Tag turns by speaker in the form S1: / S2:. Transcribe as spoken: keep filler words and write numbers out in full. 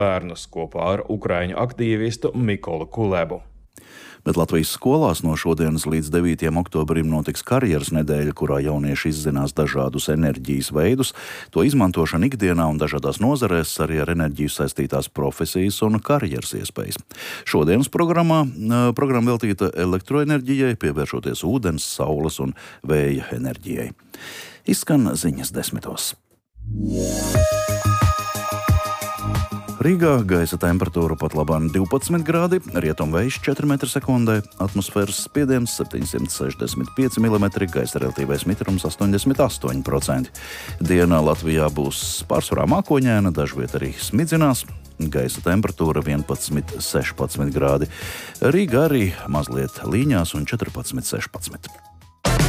S1: bērnus kopā ar ukraiņu aktīvistu Mikolu Kulebu.
S2: Bet Latvijas skolās no šodienas līdz devītajam oktobrim notiks karjeras nedēļa, kurā jaunieši izzinās dažādus enerģijas veidus, to izmantošanu ikdienā un dažādās nozarēs, arī ar enerģiju saistītās profesijas un karjeras iespējas. Šodienas programmā programma veltīta elektroenerģijai, pievēršoties ūdens, saules un vēja enerģijai. Izskan ziņas desmitos. Rīgā gaisa temperatūra pat labāk divpadsmit grādi, rietumvējš četri metri sekundē, atmosfēras spiediens septiņsimt sešdesmit pieci milimetri, gaisa relatīvais mitrums astoņdesmit astoņi procenti. Dienā Latvijā būs pārsvarā mākoņaina, dažviet arī smidzinās. Gaisa temperatūra vienpadsmit sešpadsmit grādi. Rīgā arī mazliet līņās un četrpadsmit sešpadsmit.